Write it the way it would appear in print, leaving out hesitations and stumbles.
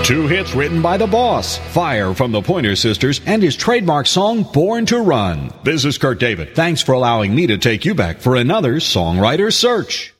Two hits written by the boss, Fire from the Pointer Sisters, and his trademark song, Born to Run. This is Kurt David. Thanks for allowing me to take you back for another Songwriter Search.